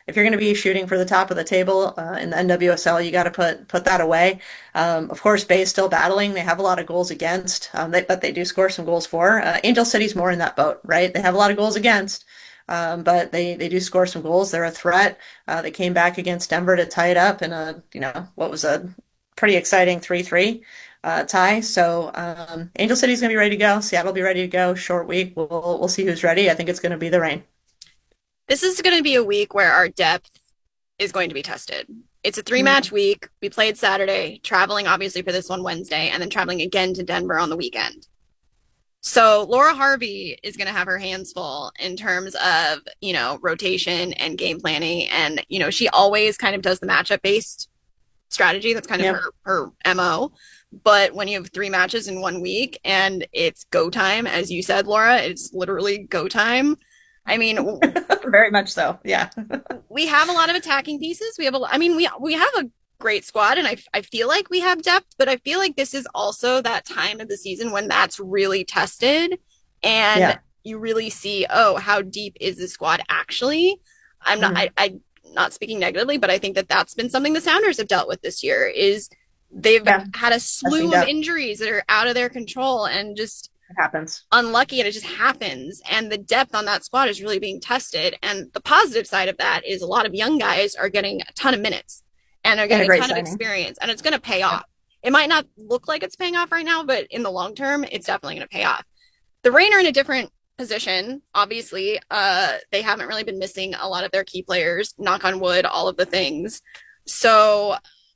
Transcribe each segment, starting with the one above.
if you're going to be shooting for the top of the table in the NWSL, you got to put that away. Of course, Bay is still battling. They have a lot of goals against, but they do score some goals for. Angel City's more in that boat, right? They have a lot of goals against. But they do score some goals. They're a threat. They came back against Denver to tie it up in a, what was a pretty exciting 3-3 tie. So Angel City's gonna be ready to go. Seattle will be ready to go. Short week. We'll see who's ready. I think it's gonna be the Reign. This is going to be a week where our depth is going to be tested. It's a three Mhm. match week. We played Saturday, traveling obviously for this one Wednesday, and then traveling again to Denver on the weekend. So Laura Harvey is going to have her hands full in terms of, rotation and game planning. And, she always kind of does the matchup based strategy. That's kind of Yep. her MO. But when you have three matches in one week and it's go time, as you said, Laura, it's literally go time. I mean, Very much so. Yeah. we have a lot of attacking pieces. We have a great squad, and I feel like we have depth, but I feel like this is also that time of the season when that's really tested, and Yeah. you really see, oh, how deep is the squad actually? I'm not, Mhm. I not speaking negatively, but I think that that's been something the Sounders have dealt with this year. Is they've Yeah. had a Testing slew of depth. injuries that are out of their control, and just It happens. unlucky, and it just happens. And the depth on that squad is really being tested. And the positive side of that is a lot of young guys are getting a ton of minutes and are And a getting a great ton of signing. experience, and it's going to pay Yep. off. It might not look like it's paying off right now, but in the long term, it's definitely going to pay off. The Reign are in a different position. Obviously, they haven't really been missing a lot of their key players. Knock on wood, all of the things. So,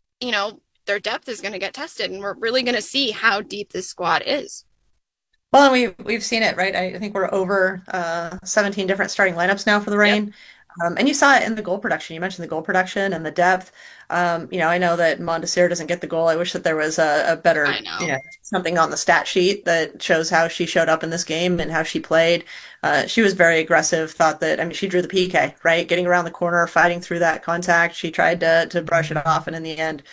their depth is going to get tested, and we're really going to see how deep this squad is. Well, and we've seen it, right? I think we're over 17 different starting lineups now for the Yep. Reign. And you saw it in the goal production. You mentioned the goal production and the depth. I know that Mondesir doesn't get the goal. I wish that there was a I better, know. something on the stat sheet that shows how she showed up in this game and how she played. She was very aggressive, thought that, I mean, she drew the PK, right? Getting around the corner, fighting through that contact. She tried to brush it off, and in the end,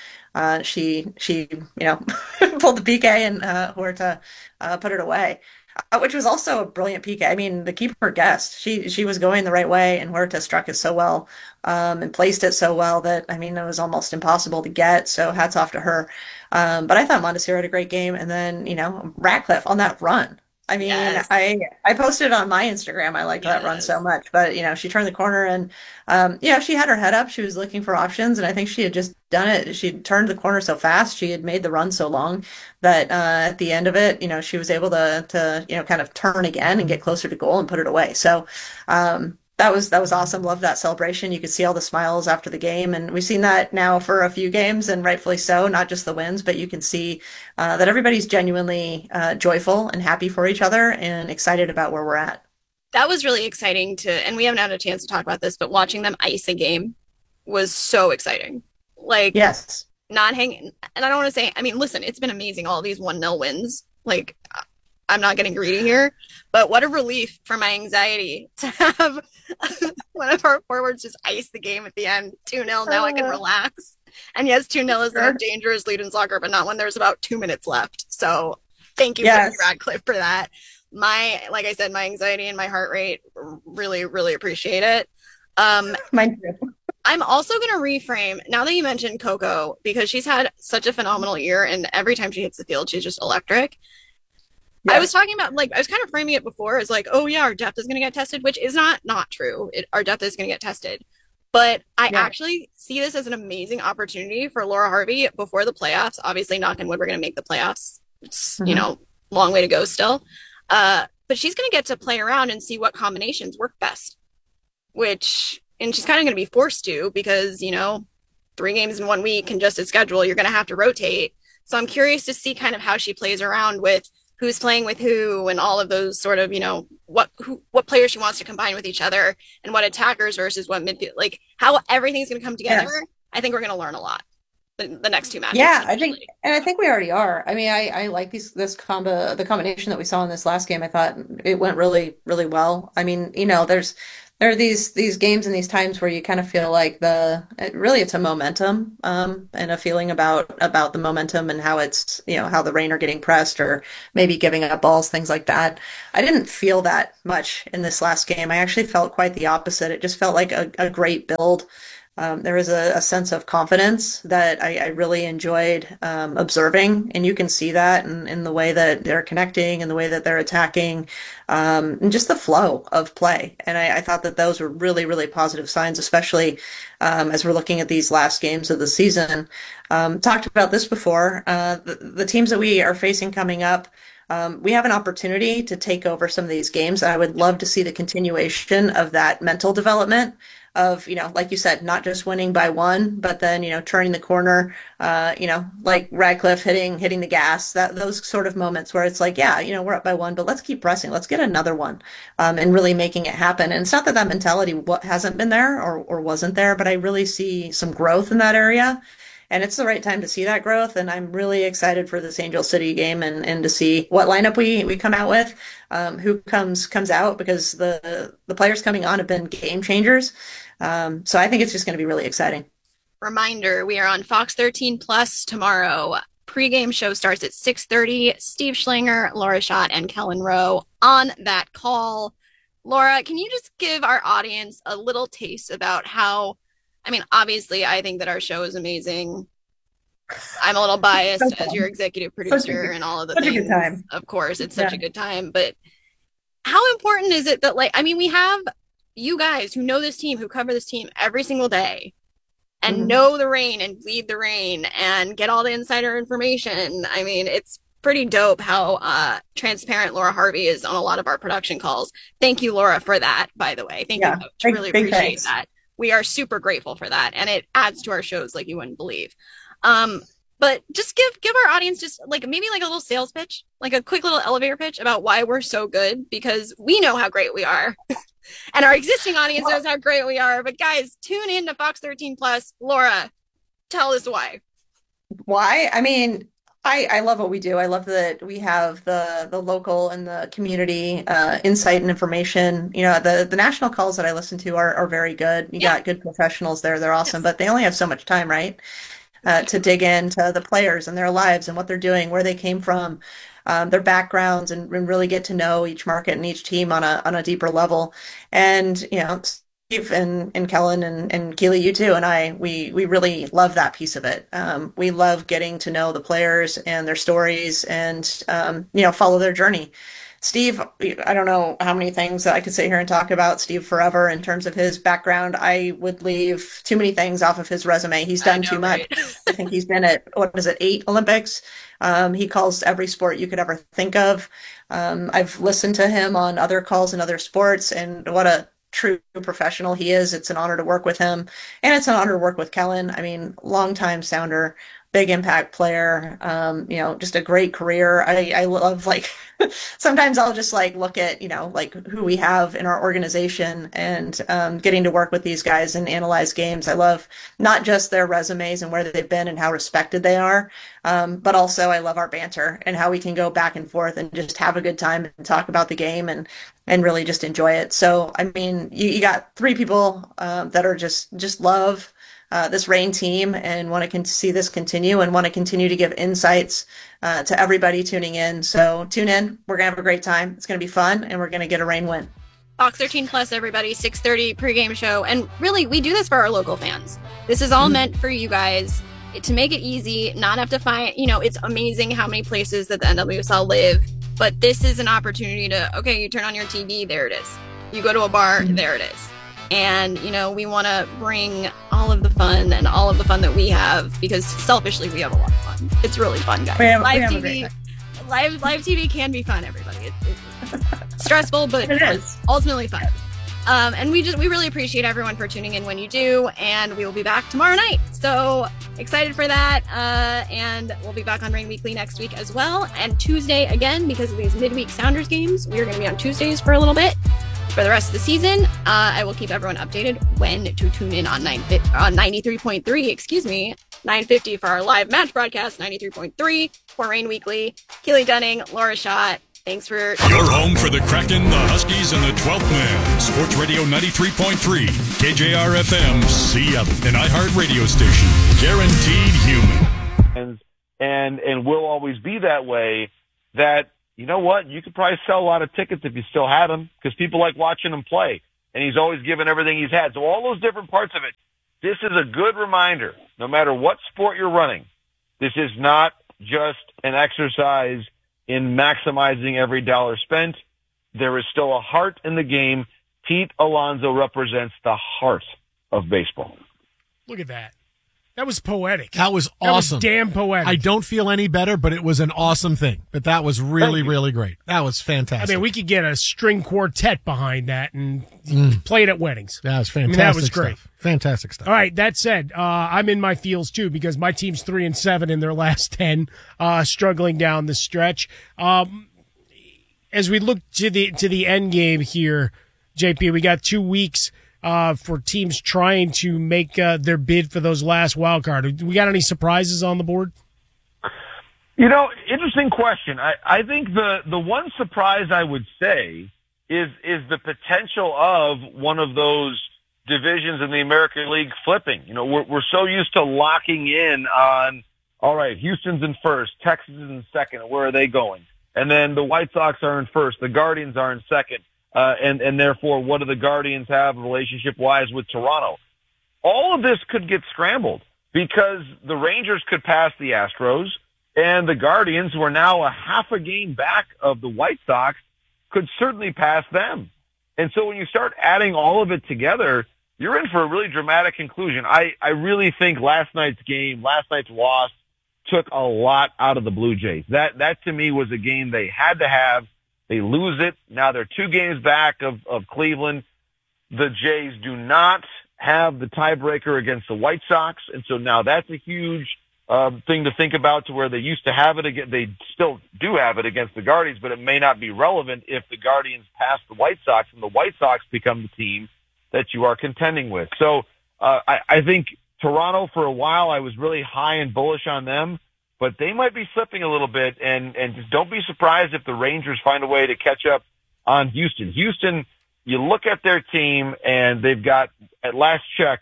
she pulled the PK and Huerta put it away, which was also a brilliant PK. I mean, the keeper guessed she was going the right way, and Huerta struck it so well and placed it so well that I mean it was almost impossible to get. So hats off to her. But I thought Mondesir had a great game, and then Ratcliffe on that run. I mean, Yes. I posted on my Instagram. I liked that run so Yes. much, but she turned the corner and she had her head up. She was looking for options, and I think she had just done it. She turned the corner so fast. She had made the run so long that at the end of it, she was able to kind of turn again and get closer to goal and put it away. So that was awesome. Loved that celebration. You could see all the smiles after the game, and we've seen that now for a few games, and rightfully so. Not just the wins, but you can see that everybody's genuinely joyful and happy for each other and excited about where we're at. That was really exciting and we haven't had a chance to talk about this, but watching them ice a game was so exciting. Like, Yes. not hanging, and I don't want to say, I mean, listen, it's been amazing, all these 1-0 wins. Like, I'm not getting greedy here, but what a relief for my anxiety to have one of our forwards just ice the game at the end, 2-0. Now I can Uh, relax. And yes, 2-0 is a sure. dangerous lead in soccer, but not when there's about 2 minutes left. So thank you, Brittany Yes. Radcliffe, for that. Like I said, my anxiety and my heart rate really, really appreciate it. Um, Mine too. I'm also going to reframe now that you mentioned Coco, because she's had such a phenomenal year, and every time she hits the field, she's just electric. I was Yep. talking about, like, I was kind of framing it before as like, oh yeah, our depth is going to get tested, which is not true. Our depth is going to get tested, but I Yeah. actually see this as an amazing opportunity for Laura Harvey before the playoffs. Obviously, knock on wood, we're going to make the playoffs. It's Hmm. long way to go still, but she's going to get to play around and see what combinations work best. And she's kind of going to be forced to, because 3 games in one week, congested schedule, you're going to have to rotate. So I'm curious to see kind of how she plays around with who's playing with who, and all of those sort of, what players she wants to combine with each other, and what attackers versus what midfield, like how everything's going to come together. Yes. I think we're going to learn a lot the next two matches, Yeah, especially. I think we already are. I mean, I like the combination that we saw in this last game. I thought it went really, really well. I mean, there's There are these games and these times where you kind of feel like really it's a momentum and a feeling about the momentum and how it's how the Reign are getting pressed or maybe giving up balls, things like that. I didn't feel that much in this last game. I actually felt quite the opposite. It just felt like a great build. There was a sense of confidence that I really enjoyed observing, and you can see that in the way that they're connecting and the way that they're attacking, and just the flow of play. And I thought that those were really, really positive signs, especially as we're looking at these last games of the season. Talked about this before. The teams that we are facing coming up. We have an opportunity to take over some of these games. I would love to see the continuation of that mental development of, like you said, not just winning by one, but then, turning the corner, like Radcliffe hitting the gas, those sort of moments where it's like, yeah, we're up by one, but let's keep pressing. Let's get another one, and really making it happen. And it's not that that mentality hasn't been there or wasn't there, but I really see some growth in that area. And it's the right time to see that growth. And I'm really excited for this Angel City game and to see what lineup we come out with, who comes out because the players coming on have been game changers. So I think it's just going to be really exciting. Reminder, we are on Fox 13 Plus tomorrow. Pre-game show starts at 6:30. Steve Schlanger, Laura Schott, and Kellen Rowe on that call. Laura, can you just give our audience a little taste about how, I mean, obviously, I think that our show is amazing. I'm a little So biased as your fun. executive Such a producer good, and all of the such a good things. time. Of course, it's such Yeah. a good time. But how important is it that, like, I mean, we have you guys who know this team, who cover this team every single day and Mhm. know the Reign and lead the Reign and get all the insider information. I mean, it's pretty dope how transparent Laura Harvey is on a lot of our production calls. Thank you, Laura, for that, by the way. Thank you, Yeah. Coach. Really Big appreciate thanks. that. We are super grateful for that. And it adds to our shows like you wouldn't believe. Um, but just give our audience just like maybe like a little sales pitch, like a quick little elevator pitch about why we're so good because we know how great we are. And our existing audience knows how great we are. But guys, tune in to Fox 13 Plus. Laura, tell us why. Why? I mean, I love what we do. I love that we have the local and the community insight and information. The national calls that I listen to are very good. You Yeah. got good professionals there. They're awesome, Yes. but they only have so much time, right? To Exactly. dig into the players and their lives and what they're doing, where they came from, their backgrounds, and really get to know each market and each team on a deeper level. And Steve and Kellen and Keely, you too, and we really love that piece of it. We love getting to know the players and their stories and follow their journey. Steve, I don't know how many things that I could sit here and talk about Steve forever in terms of his background. I would leave too many things off of his resume. He's I done know, too much. right? I think he's been at, what is it, 8 Olympics? He calls every sport you could ever think of. I've listened to him on other calls in other sports, and what a true professional he is. It's an honor to work with him, and it's an honor to work with Kellen. I mean, longtime Sounder, big impact player. Just a great career. I love like sometimes I'll just like look at like who we have in our organization and getting to work with these guys and analyze games. I love not just their resumes and where they've been and how respected they are, but also I love our banter and how we can go back and forth and just have a good time and talk about the game and really just enjoy it. So I mean, you got three people that are just love this Reign team and want to see this continue and want to continue to give insights to everybody tuning in. So tune in. We're gonna have a great time. It's gonna be fun, and we're gonna get a Reign win. Fox 13 Plus, everybody, 6:30 pregame show. And really, we do this for our local fans. This is all meant for you guys to make it easy, not have to find, it's amazing how many places that the NWSL live. But this is an opportunity to, okay, you turn on your TV, there it is. You go to a bar, there it is. And, we want to bring all of the fun and all of the fun that we have because selfishly, we have a lot of fun. It's really fun, guys. We have a great time. Live TV can be fun, everybody. It's stressful, but It is. ultimately fun. And we really appreciate everyone for tuning in when you do, and we will be back tomorrow night. So excited for that, and we'll be back on Reign Weekly next week as well. And Tuesday again because of these midweek Sounders games. We are going to be on Tuesdays for a little bit for the rest of the season. I will keep everyone updated when to tune in on 93.3. Excuse me. 9:50 for our live match broadcast, 93.3 for Reign Weekly. Keely Dunning, Laura Schott, Thanks for... Your home for the Kraken, the Huskies, and the 12th Man. Sports Radio 93.3, KJR-FM, Seattle, an iHeart radio station. Guaranteed human. And will always be that way, that, you know what, you could probably sell a lot of tickets if you still had them, because people like watching him play, and he's always given everything he's had. So all those different parts of it, this is a good reminder, no matter what sport you're running, this is not just an exercise in maximizing every dollar spent. There is still a heart in the game. Pete Alonso represents the heart of baseball. Look at that. That was poetic. That was awesome. That was damn poetic. I don't feel any better, but it was an awesome thing. But that was really, really great. That was fantastic. I mean, we could get a string quartet behind that and play it at weddings. That was fantastic. That was great. Stuff. Fantastic stuff. All right, that said, I'm in my feels too, because my team's 3-7 in their last 10, struggling down the stretch. As we look to the end game here, JP, we got 2 weeks for teams trying to make their bid for those last wild card. We got any surprises on the board? You know, interesting question. I think the one surprise I would say is the potential of one of those divisions in the American League flipping. You know, we're so used to locking in on, all right, Houston's in first, Texas is in second, where are they going? And then the White Sox are in first, the Guardians are in second. And therefore, what do the Guardians have relationship-wise with Toronto? All of this could get scrambled because the Rangers could pass the Astros, and the Guardians, who are now a half a game back of the White Sox, could certainly pass them. And so when you start adding all of it together, you're in for a really dramatic conclusion. I really think last night's loss, took a lot out of the Blue Jays. That to me was a game they had to have. They lose it. Now they're 2 games back of Cleveland. The Jays do not have the tiebreaker against the White Sox, and so now that's a huge thing to think about, to where they used to have it again. They still do have it against the Guardians, but it may not be relevant if the Guardians pass the White Sox and the White Sox become the team that you are contending with. So I think Toronto, for a while, I was really high and bullish on them, but they might be slipping a little bit, and just don't be surprised if the Rangers find a way to catch up on Houston. Houston, you look at their team, and they've got, at last check,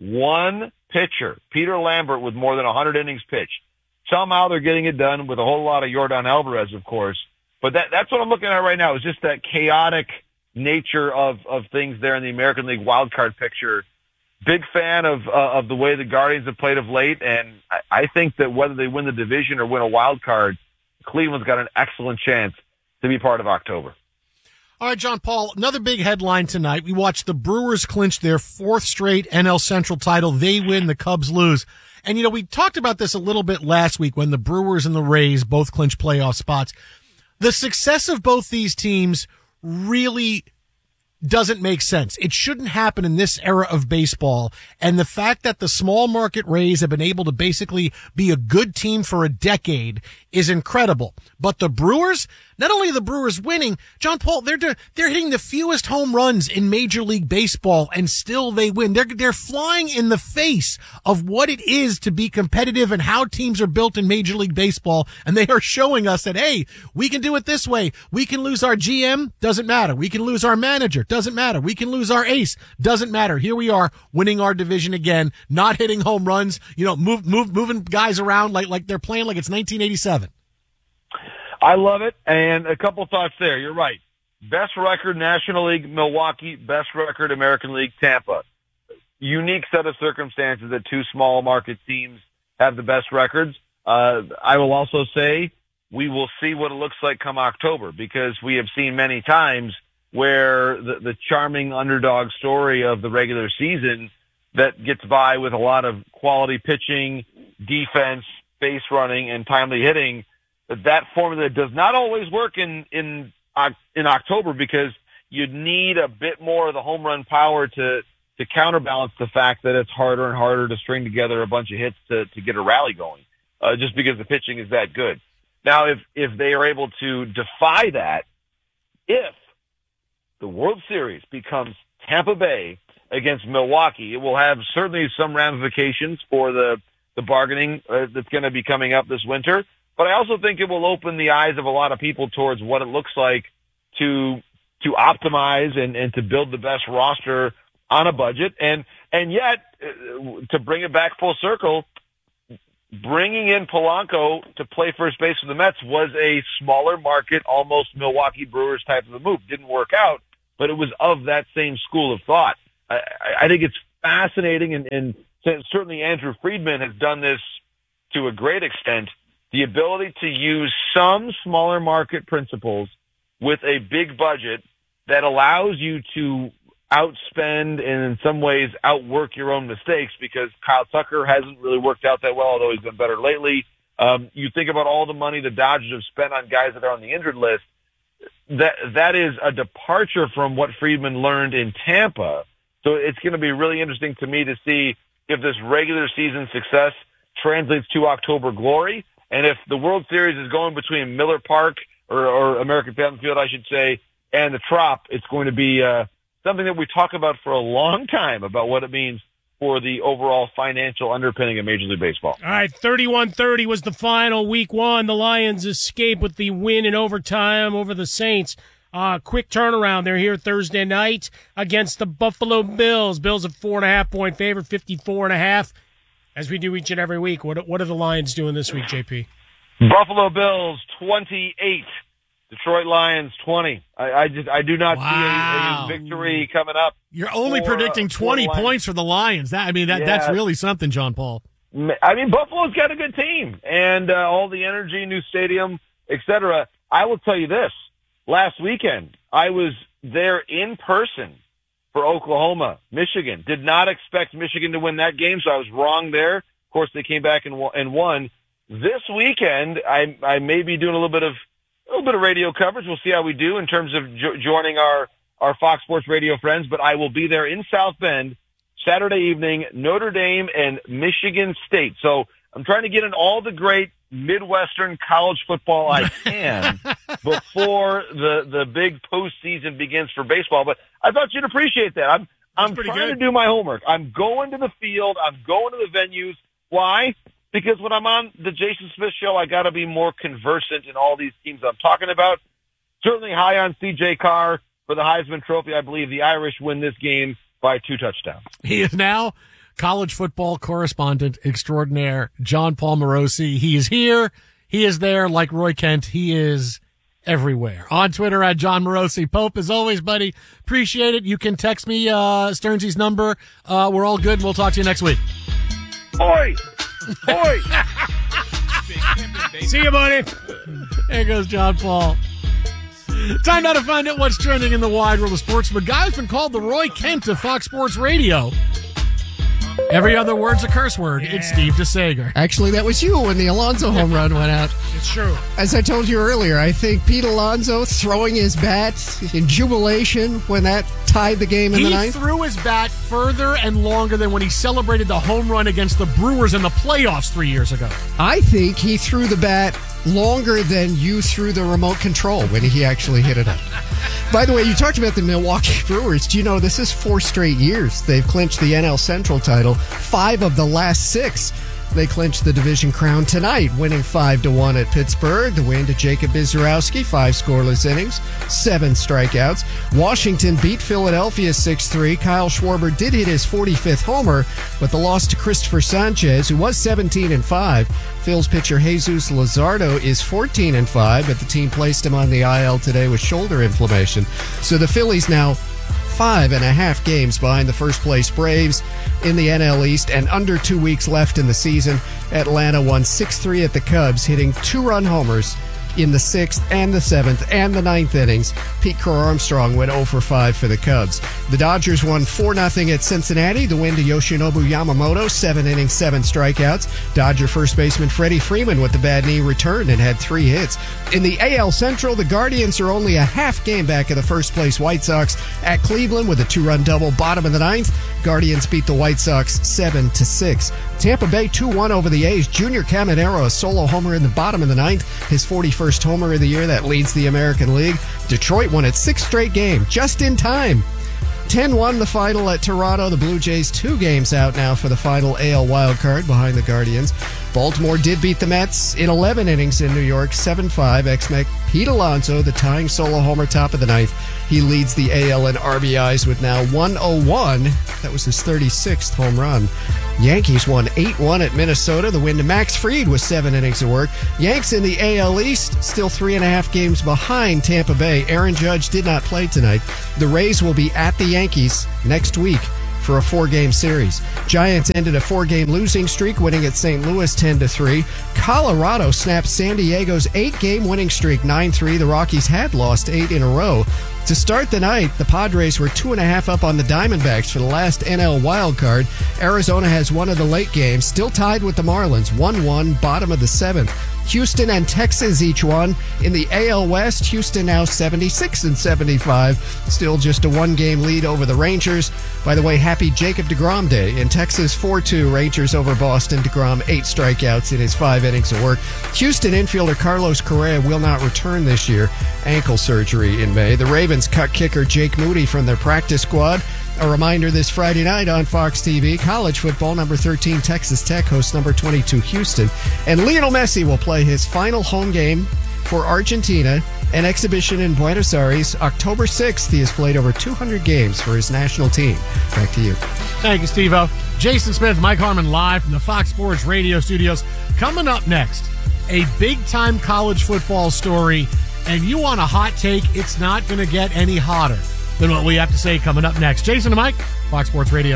one pitcher, Peter Lambert, with more than 100 innings pitched. Somehow they're getting it done with a whole lot of Yordan Alvarez, of course. But that's what I'm looking at right now, is just that chaotic nature of things there in the American League wildcard picture. Big fan of the way the Guardians have played of late, and I think that whether they win the division or win a wild card, Cleveland's got an excellent chance to be part of October. All right, John Paul, another big headline tonight. We watched the Brewers clinch their 4th straight NL Central title. They win, the Cubs lose. And, you know, we talked about this a little bit last week when the Brewers and the Rays both clinched playoff spots. The success of both these teams really doesn't make sense. It shouldn't happen in this era of baseball. And the fact that the small market Rays have been able to basically be a good team for a decade is incredible. But the Brewers, not only are the Brewers winning, John Paul, they're hitting the fewest home runs in Major League Baseball, and still they win. They're flying in the face of what it is to be competitive and how teams are built in Major League Baseball, and they are showing us that, hey, we can do it this way. We can lose our GM, doesn't matter. We can lose our manager, doesn't matter. We can lose our ace, doesn't matter. Here we are, winning our division again, not hitting home runs, you know, moving guys around like they're playing like it's 1987. I love it, and a couple thoughts there. You're right. Best record, National League, Milwaukee. Best record, American League, Tampa. Unique set of circumstances that 2 small market teams have the best records. I will also say we will see what it looks like come October, because we have seen many times where the charming underdog story of the regular season that gets by with a lot of quality pitching, defense, base running, and timely hitting, that formula does not always work in October, because you need a bit more of the home run power to counterbalance the fact that it's harder and harder to string together a bunch of hits to get a rally going, just because the pitching is that good. Now, if they are able to defy that, if the World Series becomes Tampa Bay against Milwaukee, it will have certainly some ramifications for the bargaining that's going to be coming up this winter. but I also think it will open the eyes of a lot of people towards what it looks like to optimize and to build the best roster on a budget. And yet, to bring it back full circle, bringing in Polanco to play first base for the Mets was a smaller market, almost Milwaukee Brewers type of a move. Didn't work out, but it was of that same school of thought. I think it's fascinating, and certainly Andrew Friedman has done this to a great extent, the ability to use some smaller market principles with a big budget that allows you to outspend and in some ways outwork your own mistakes, because Kyle Tucker hasn't really worked out that well, although he's been better lately. You think about all the money the Dodgers have spent on guys that are on the injured list. That is a departure from what Friedman learned in Tampa. So it's going to be really interesting to me to see if this regular season success translates to October glory. And if the World Series is going between Miller Park or American Family Field, I should say, and the Trop, it's going to be something that we talk about for a long time about what it means for the overall financial underpinning of Major League Baseball. All right, 31-30 was the final. Week 1, the Lions escape with the win in overtime over the Saints. Quick turnaround. They're here Thursday night against the Buffalo Bills. Bills a 4.5-point favorite, 54.5. As we do each and every week, what are the Lions doing this week, JP? Buffalo Bills 28, Detroit Lions 20. I do not see a victory coming up. You're only predicting 20 points for the Lions. That's really something, John Paul. I mean, Buffalo's got a good team and all the energy, new stadium, etc. I will tell you this. Last weekend, I was there in person for Oklahoma, Michigan. Did not expect Michigan to win that game, so I was wrong there. Of course, they came back and won. This weekend, I may be doing a little bit of radio coverage. We'll see how we do in terms of joining our Fox Sports Radio friends, but I will be there in South Bend Saturday evening, Notre Dame and Michigan State. So I'm trying to get in all the great Midwestern college football I can before the big postseason begins for baseball. But I thought you'd appreciate that. I'm trying to do my homework. I'm going to the field. I'm going to the venues. Why? Because when I'm on the Jason Smith Show, I got to be more conversant in all these teams I'm talking about. Certainly high on C.J. Carr for the Heisman Trophy. I believe the Irish win this game by 2 touchdowns. He is now college football correspondent extraordinaire, John Paul Morosi. He is here. He is there like Roy Kent. He is everywhere. On Twitter at John Morosi. Pope, as always, buddy, appreciate it. You can text me Stearnsy's number. We're all good. We'll talk to you next week. Oi! Oi! See you, buddy. There goes John Paul. Time now to find out what's trending in the wide world of sports. The guy's been called the Roy Kent of Fox Sports Radio. Every other word's a curse word. Yeah. It's Steve DeSager. Actually, that was you when the Alonso home run went out. It's true. As I told you earlier, I think Pete Alonso throwing his bat in jubilation when that tied the game in the ninth. He threw his bat further and longer than when he celebrated the home run against the Brewers in the playoffs 3 years ago. I think he threw the bat longer than you threw the remote control when he actually hit it up. By the way, you talked about the Milwaukee Brewers. Do you know this is 4 straight years they've clinched the NL Central title? 5 of the last 6. They clinched the division crown tonight, winning 5-1 at Pittsburgh. The win to Jacob Bizarowski, 5 scoreless innings, 7 strikeouts. Washington beat Philadelphia 6-3. Kyle Schwarber did hit his 45th homer, but the loss to Christopher Sanchez, who was 17-5. Phil's pitcher Jesus Luzardo is 14-5, but the team placed him on the IL today with shoulder inflammation. So the Phillies now 5.5 games behind the first place Braves in the NL East, and under 2 weeks left in the season. Atlanta won 6-3 at the Cubs, hitting 2-run homers in the 6th and the 7th and the 9th innings. Pete Crow-Armstrong went 0 for 5 for the Cubs. The Dodgers won 4-0 at Cincinnati. The win to Yoshinobu Yamamoto, 7 innings, 7 strikeouts. Dodger first baseman Freddie Freeman with the bad knee returned and had 3 hits. In the AL Central, the Guardians are only a half game back of the first place White Sox at Cleveland with a 2-run double bottom of the 9th. Guardians beat the White Sox 7-6. Tampa Bay 2-1 over the A's. Junior Caminero a solo homer in the bottom of the 9th. His 41st homer of the year that leads the American League. Detroit won its 6th straight game just in time 10-1 the final at Toronto. The Blue Jays 2 games out now for the final AL wildcard behind the Guardians. Baltimore did beat the Mets in 11 innings in New York, 7-5. Ex-Met Pete Alonso, the tying solo homer, top of the ninth. He leads the AL in RBIs with now 101. That was his 36th home run. Yankees won 8-1 at Minnesota. The win to Max Fried was 7 innings of work. Yanks in the AL East, still 3.5 games behind Tampa Bay. Aaron Judge did not play tonight. The Rays will be at the Yankees next week for a 4-game series. Giants ended a 4-game losing streak, winning at St. Louis 10-3. Colorado snapped San Diego's 8-game winning streak 9-3. The Rockies had lost 8 in a row. To start the night, the Padres were 2.5 up on the Diamondbacks for the last NL wildcard. Arizona has one of the late games, still tied with the Marlins, 1-1, bottom of the 7th. Houston and Texas each won. In the AL West, Houston now 76-75. Still just a 1-game lead over the Rangers. By the way, happy Jacob deGrom Day. In Texas, 4-2 Rangers over Boston. DeGrom 8 strikeouts in his 5 innings of work. Houston infielder Carlos Correa will not return this year. Ankle surgery in May. The Ravens cut kicker Jake Moody from their practice squad. A reminder this Friday night on Fox TV, college football, number 13 Texas Tech hosts number 22 Houston. And Lionel Messi will play his final home game for Argentina, an exhibition in Buenos Aires, October 6th. He has played over 200 games for his national team. Back to you. Thank you, Steve-O. Jason Smith, Mike Harmon live from the Fox Sports Radio studios. Coming up next, a big-time college football story, and you want a hot take, it's not going to get any hotter than what we have to say coming up next. Jason and Mike, Fox Sports Radio.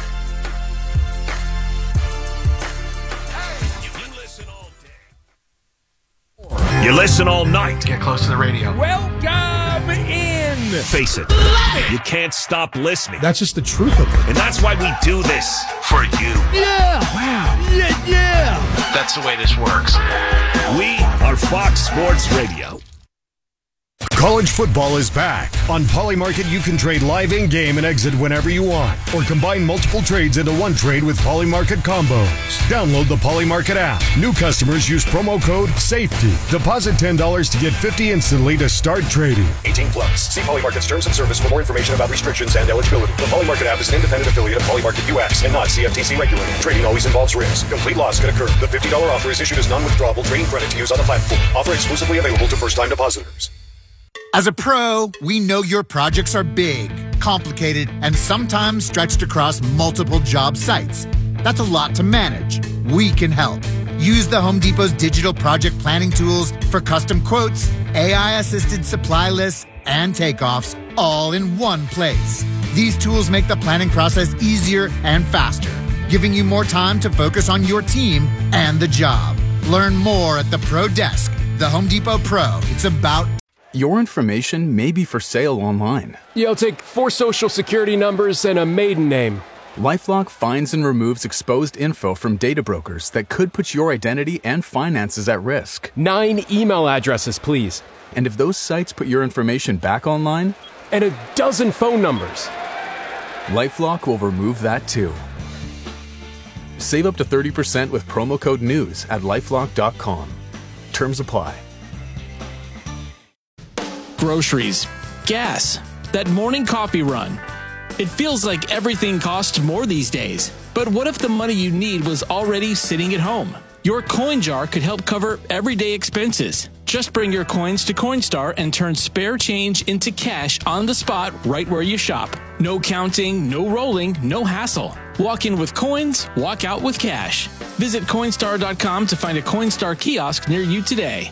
You listen all night. Get close to the radio. Welcome in. Face it, you can't stop listening. That's just the truth of it. And that's why we do this for you. Yeah. Wow. Yeah. That's the way this works. We are Fox Sports Radio. College football is back. On Polymarket, you can trade live in-game and exit whenever you want, or combine multiple trades into one trade with Polymarket combos. Download the Polymarket app. New customers use promo code SAFETY. Deposit $10 to get $50 instantly to start trading. 18 plus. See Polymarket's terms and service for more information about restrictions and eligibility. The Polymarket app is an independent affiliate of Polymarket US and not CFTC regulated. Trading always involves risk. Complete loss can occur. The $50 offer is issued as non-withdrawable trading credit to use on the platform. Offer exclusively available to first-time depositors. As a pro, we know your projects are big, complicated, and sometimes stretched across multiple job sites. That's a lot to manage. We can help. Use the Home Depot's digital project planning tools for custom quotes, AI-assisted supply lists, and takeoffs all in one place. These tools make the planning process easier and faster, giving you more time to focus on your team and the job. Learn more at the Pro Desk. The Home Depot Pro. It's about your information may be for sale online. Yeah, I'll take 4 social security numbers and a maiden name. LifeLock finds and removes exposed info from data brokers that could put your identity and finances at risk. 9 email addresses, please. And if those sites put your information back online? And a dozen phone numbers. LifeLock will remove that too. Save up to 30% with promo code NEWS at LifeLock.com. Terms apply. Groceries, gas, that morning coffee run. It feels like everything costs more these days. But what if the money you need was already sitting at home? Your coin jar could help cover everyday expenses. Just bring your coins to Coinstar and turn spare change into cash on the spot right where you shop. No counting, no rolling, no hassle. Walk in with coins, walk out with cash. Visit Coinstar.com to find a Coinstar kiosk near you today.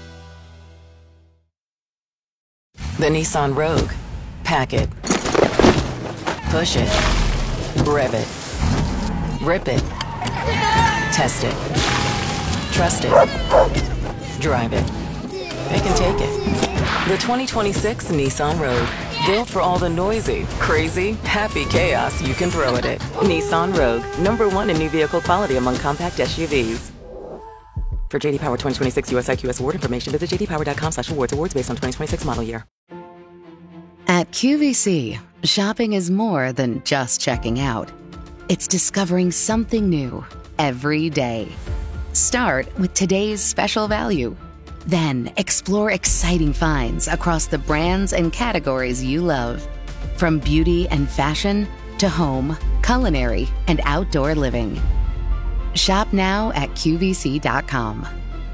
The Nissan Rogue. Pack it. Push it. Rev it. Rip it. Test it. Trust it. Drive it. They can take it. The 2026 Nissan Rogue. Built for all the noisy, crazy, happy chaos you can throw at it. Nissan Rogue. #1 in new vehicle quality among compact SUVs. For JD Power 2026 US IQS award information, visit jdpower.com/awards. Awards based on 2026 model year. At QVC, shopping is more than just checking out. It's discovering something new every day. Start with today's special value. Then explore exciting finds across the brands and categories you love. From beauty and fashion to home, culinary, and outdoor living. Shop now at QVC.com.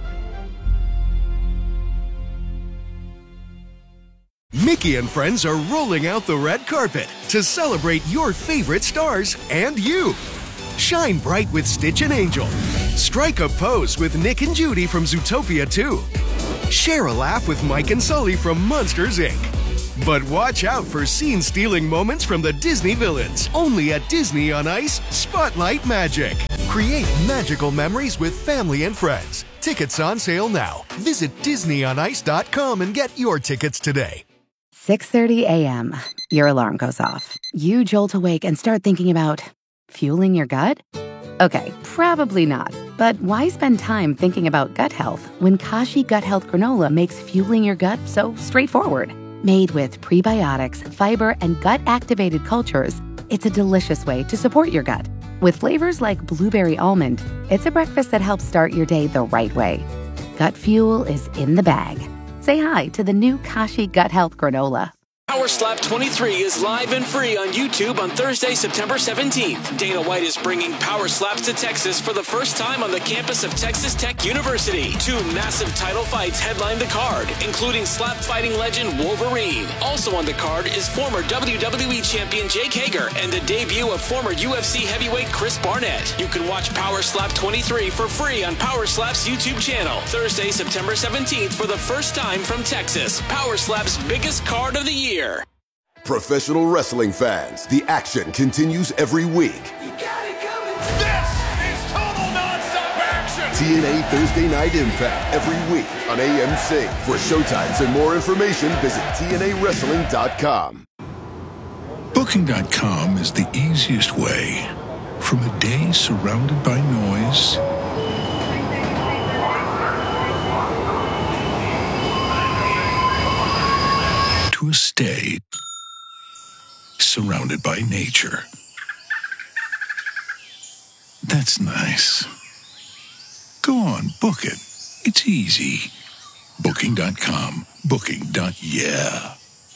Mickey and friends are rolling out the red carpet to celebrate your favorite stars and you. Shine bright with Stitch and Angel. Strike a pose with Nick and Judy from Zootopia 2. Share a laugh with Mike and Sully from Monsters, Inc. But watch out for scene-stealing moments from the Disney villains. Only at Disney on Ice Spotlight Magic. Create magical memories with family and friends. Tickets on sale now. Visit DisneyOnIce.com and get your tickets today. 6:30 a.m. Your alarm goes off. You jolt awake and start thinking about fueling your gut? Okay, probably not. But why spend time thinking about gut health when Kashi Gut Health Granola makes fueling your gut so straightforward? Made with prebiotics, fiber, and gut-activated cultures, it's a delicious way to support your gut. With flavors like blueberry almond, it's a breakfast that helps start your day the right way. Gut fuel is in the bag. Say hi to the new Kashi Gut Health Granola. Power Slap 23 is live and free on YouTube on Thursday, September 17th. Dana White is bringing Power Slaps to Texas for the first time on the campus of Texas Tech University. 2 massive title fights headline the card, including slap fighting legend Wolverine. Also on the card is former WWE champion Jake Hager and the debut of former UFC heavyweight Chris Barnett. You can watch Power Slap 23 for free on Power Slap's YouTube channel. Thursday, September 17th for the first time from Texas. Power Slap's biggest card of the year. Professional wrestling fans, the action continues every week. This is total nonstop action. TNA Thursday Night Impact every week on AMC. For showtimes and more information, visit TNAWrestling.com. Booking.com is the easiest way. From a day surrounded by noise to a stay surrounded by nature. That's nice. Go on, book it. It's easy. Booking.com. Booking.yeah.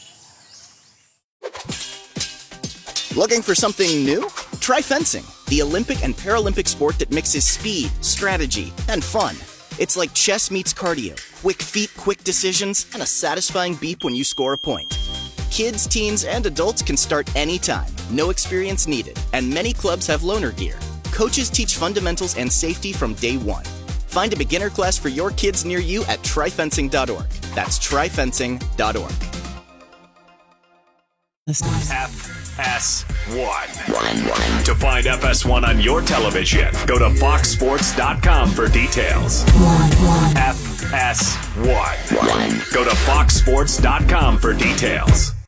Looking for something new? Try fencing, the Olympic and Paralympic sport that mixes speed, strategy, and fun. It's like chess meets cardio. Quick feet, quick decisions, and a satisfying beep when you score a point. Kids, teens, and adults can start anytime. No experience needed. And many clubs have loaner gear. Coaches teach fundamentals and safety from day one. Find a beginner class for your kids near you at tryfencing.org. That's tryfencing.org. FS1. To find FS1 on your television, go to foxsports.com for details. FS1. Go to foxsports.com for details.